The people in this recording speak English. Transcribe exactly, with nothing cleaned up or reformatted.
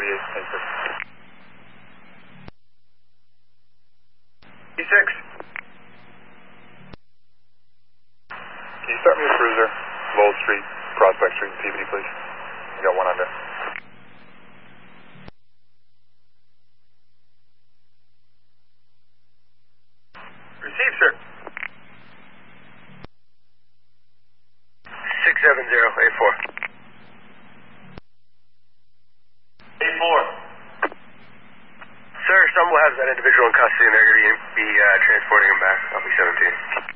forty-eight, thanks, sir. E six. Can you start me a cruiser, Lowell Street, Prospect Street, and Peabody, please? I got one under. Receive, sir. six seven zero, eight four. eight four. Sir, someone will have that individual in custody and they're going to be uh, transporting him back. I'll be seventeen.